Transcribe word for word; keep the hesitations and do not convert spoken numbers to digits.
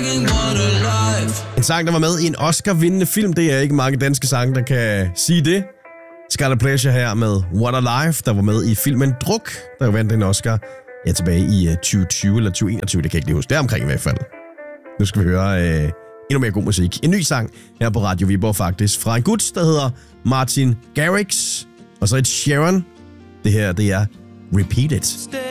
En sang, der var med i en Oscar-vindende film. Det er ikke mange danske sange, der kan sige det. Scarlet Pleasure her med What A Life, der var med i filmen Druk, der vandt en Oscar ja, tilbage i tyve tyve eller tyve enogtyve, det kan jeg ikke lige huske. Det er omkring i hvert fald. Nu skal vi høre øh, endnu mere god musik. En ny sang her på Radio Viborg faktisk, fra en gut, der hedder Martin Garrix, og så et Sharon. Det her, det er Repeat It.